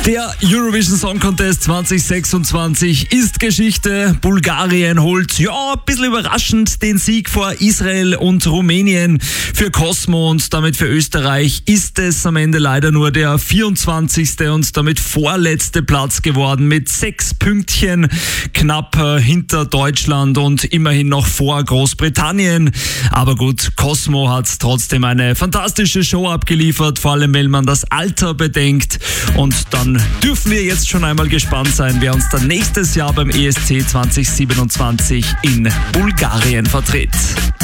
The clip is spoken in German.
Der Eurovision Song Contest 2026 ist Geschichte. Bulgarien holt, ein bisschen überraschend, den Sieg vor Israel und Rumänien. Für Cosmo und damit für Österreich ist es am Ende leider nur der 24. und damit vorletzte Platz geworden mit 6 Pünktchen, knapp hinter Deutschland und immerhin noch vor Großbritannien. Aber gut, Cosmo hat trotzdem eine fantastische Show abgeliefert, vor allem wenn man das Alter bedenkt. Und dann dürfen wir jetzt schon einmal gespannt sein, wer uns dann nächstes Jahr beim ESC 2027 in Bulgarien vertritt.